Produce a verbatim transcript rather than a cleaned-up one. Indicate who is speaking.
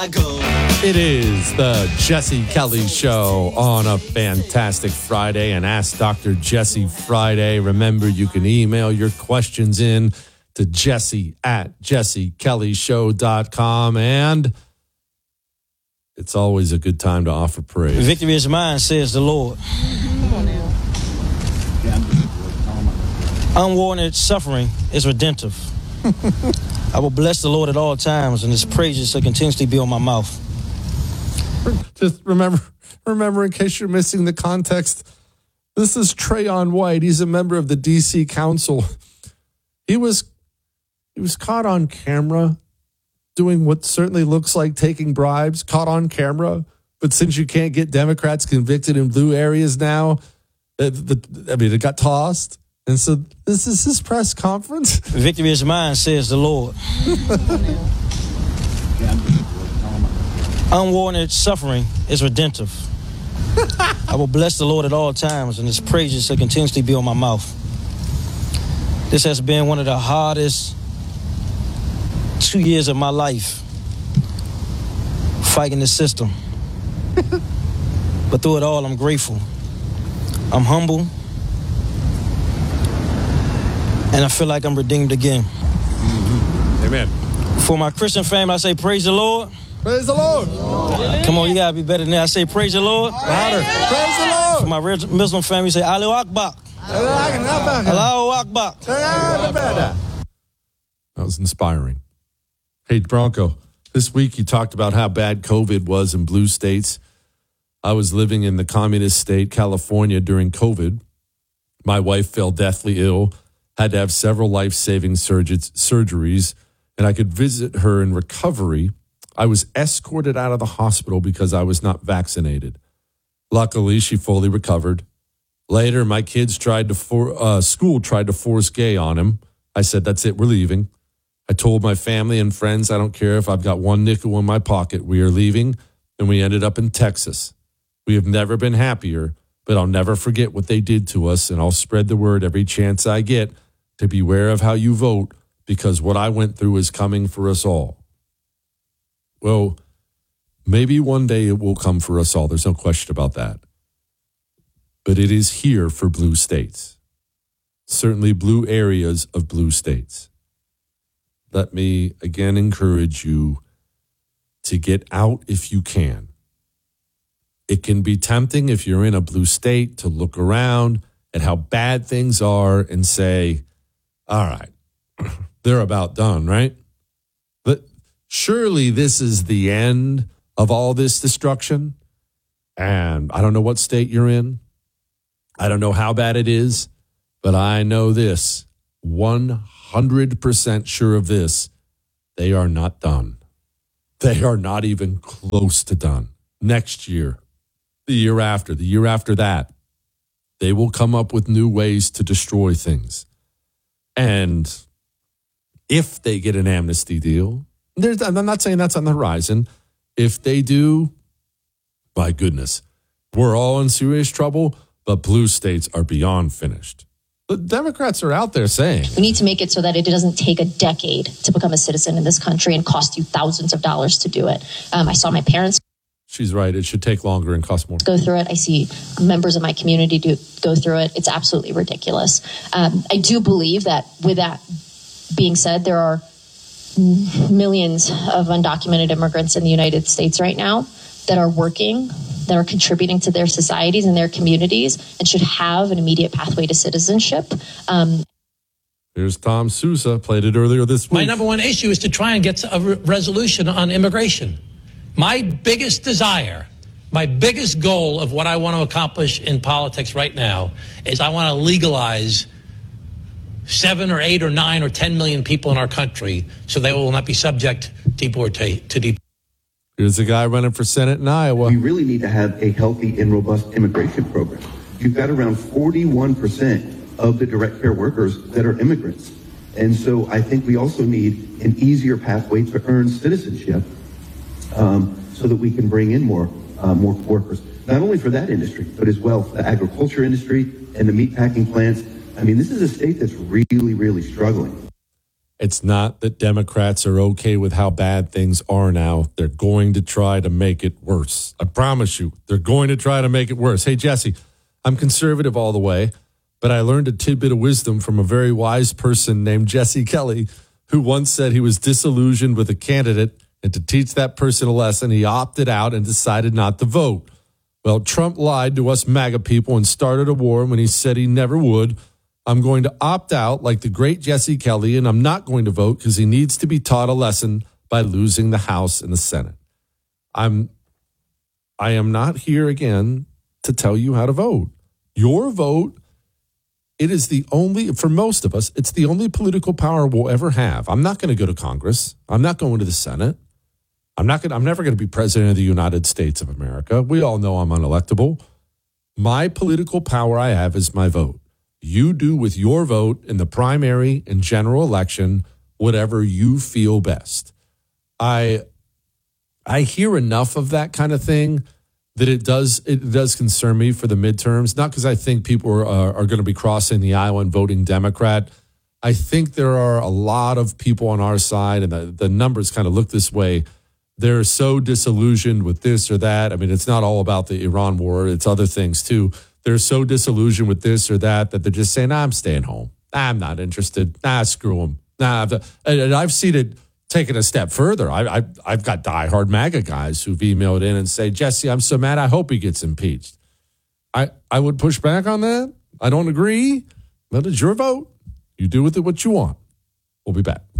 Speaker 1: It is the Jesse Kelly Show on a fantastic Friday, and Ask Doctor Jesse Friday. Remember, you can email your questions in to Jesse at jesse kelly show dot com, and it's always a good time to offer praise.
Speaker 2: Victory is mine, says the Lord. Unwarranted suffering is redemptive. I will bless the Lord at all times, and his praises shall continuously be on my mouth.
Speaker 1: Just remember, remember, in case you're missing the context, this is Trayon White. He's a member of the D C Council. He was, he was caught on camera doing what certainly looks like taking bribes, caught on camera. But since you can't get Democrats convicted in blue areas now, the, the, I mean, it got tossed. And so this is his press conference.
Speaker 2: Victory is mine, says the Lord. Unwarranted suffering is redemptive. I will bless the Lord at all times, and his praises shall continuously be on my mouth. This has been one of the hardest two years of my life, fighting the system. But through it all, I'm grateful. I'm humble. And I feel like I'm redeemed again.
Speaker 1: Mm-hmm. Amen.
Speaker 2: For my Christian family, I say, praise the Lord.
Speaker 1: Praise the Lord.
Speaker 2: Come on, you got to be better than that. I say, praise the Lord.
Speaker 1: Louder. Praise the Lord.
Speaker 2: For my Muslim family, say, Allahu Akbar. Allahu Akbar.
Speaker 1: That was inspiring. Hey, Bronco, this week you talked about how bad COVID was in blue states. I was living in the communist state, California, during COVID. My wife fell deathly ill. Had to have several life-saving surg- surgeries, and I could visit her in recovery. I was escorted out of the hospital because I was not vaccinated. Luckily, she fully recovered. Later, my kids tried to for- uh, school tried to force gay on him. I said, that's it, we're leaving. I told my family and friends, I don't care if I've got one nickel in my pocket. We are leaving, and we ended up in Texas. We have never been happier, but I'll never forget what they did to us, and I'll spread the word every chance I get to beware of how you vote, because what I went through is coming for us all. Well, maybe one day it will come for us all. There's no question about that. But it is here for blue states, certainly blue areas of blue states. Let me again encourage you to get out if you can. It can be tempting if you're in a blue state to look around at how bad things are and say, all right, they're about done, right? But surely this is the end of all this destruction. And I don't know what state you're in. I don't know how bad it is, but I know this, one hundred percent sure of this, they are not done. They are not even close to done. Next year, the year after, the year after that, they will come up with new ways to destroy things. And if they get an amnesty deal, there's, I'm not saying that's on the horizon. If they do, my goodness, we're all in serious trouble, but blue states are beyond finished. The Democrats are out there saying,
Speaker 3: we need to make it so that it doesn't take a decade to become a citizen in this country and cost you thousands of dollars to do it. Um, I saw my parents.
Speaker 1: She's right. It should take longer and cost more.
Speaker 3: Go through it. I see members of my community do go through it. It's absolutely ridiculous. Um, I do believe that with that being said, there are millions of undocumented immigrants in the United States right now that are working, that are contributing to their societies and their communities, and should have an immediate pathway to citizenship. Um,
Speaker 1: Here's Tom Sousa, played it earlier this week.
Speaker 4: My number one issue is to try and get a re- resolution on immigration. My biggest desire, my biggest goal of what I want to accomplish in politics right now is I want to legalize seven or eight or nine or ten million people in our country so they will not be subject deporta- to deportation.
Speaker 1: Here's a guy running for Senate in Iowa.
Speaker 5: We really need to have a healthy and robust immigration program. You've got around forty-one percent of the direct care workers that are immigrants. And so I think we also need an easier pathway to earn citizenship um, so that we can bring in more, uh, more workers, not only for that industry, but as well the agriculture industry and the meatpacking plants. I mean, this is a state that's really, really struggling.
Speaker 1: It's not that Democrats are okay with how bad things are now. They're going to try to make it worse. I promise you, they're going to try to make it worse. Hey, Jesse, I'm conservative all the way, but I learned a tidbit of wisdom from a very wise person named Jesse Kelly, who once said he was disillusioned with a candidate, and to teach that person a lesson, he opted out and decided not to vote. Well, Trump lied to us MAGA people and started a war when he said he never would. I'm going to opt out like the great Jesse Kelly, and I'm not going to vote because he needs to be taught a lesson by losing the House and the Senate. I'm, I am not here again to tell you how to vote. Your vote, it is the only, for most of us, it's the only political power we'll ever have. I'm not going to go to Congress. I'm not going to the Senate. I'm not going. I'm never going to be president of the United States of America. We all know I'm unelectable. My political power I have is my vote. You do with your vote in the primary and general election whatever you feel best. I I hear enough of that kind of thing that it does it does concern me for the midterms. Not because I think people are, are, are going to be crossing the aisle and voting Democrat. I think there are a lot of people on our side, and the, the numbers kind of look this way. They're so disillusioned with this or that. I mean, it's not all about the Iran war. It's other things, too. They're so disillusioned with this or that that they're just saying, nah, I'm staying home. Nah, I'm not interested. Nah, screw them. Nah, and I've seen it taken a step further. I, I, I've got diehard MAGA guys who've emailed in and say, Jesse, I'm so mad. I hope he gets impeached. I, I would push back on that. I don't agree. But it's your vote. You do with it what you want. We'll be back.